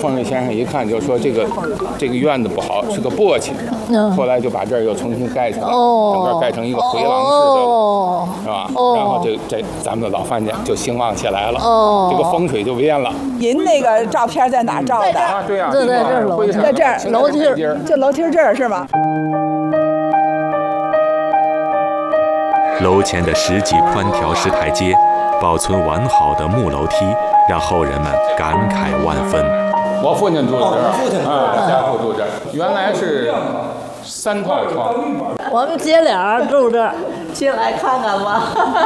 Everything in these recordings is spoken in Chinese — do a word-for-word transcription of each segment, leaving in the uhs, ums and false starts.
风水先生一看就说这个这个院子不好，是个簸箕。嗯。后来就把这儿又重新盖成，哦、整个盖成一个回廊式的，哦、是吧？哦、然后这这咱们的老饭店就兴旺起来了。哦。这个风水就变了。 您那个照片在哪照的？ 啊，对呀、啊， 对对，这是楼梯， 在这儿楼梯， 就楼梯这儿是吗？ 楼前的十级宽条石台阶，保存完好的木楼梯，让后人们感慨万分。 我父亲住这儿，啊，家父住这儿，原来是三套床。 我们姐俩住这儿， 进来看看吧。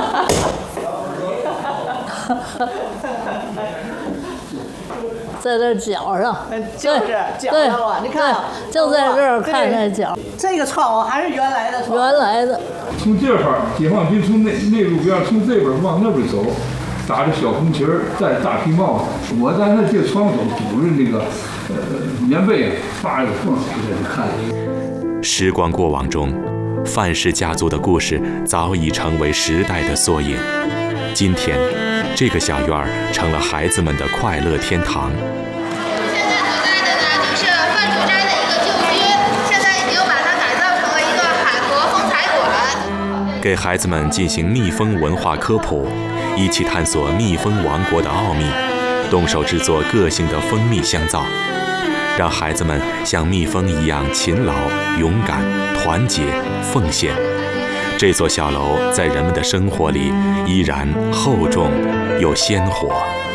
在这脚上， 就是脚上啊！你看， 就在这儿看这脚。 这个窗户还是原来的窗户。 原来的。 从这块儿，解放军从那那路边从这边往那边走，打着小红旗儿，戴大皮帽子。我在那这窗口堵着那个呃棉被，发着风，就在这看。 时光过往中，范氏家族的故事早已成为时代的缩影。今天，这个小院儿成了孩子们的快乐天堂。 现在所在的呢，就是范楚斋的一个旧居，现在已经把它改造成了一个海河风采馆， 给孩子们进行蜜蜂文化科普，一起探索蜜蜂王国的奥秘，动手制作个性的蜂蜜香皂，让孩子们像蜜蜂一样勤劳、勇敢、团结、奉献。这座小楼在人们的生活里依然厚重又鲜活。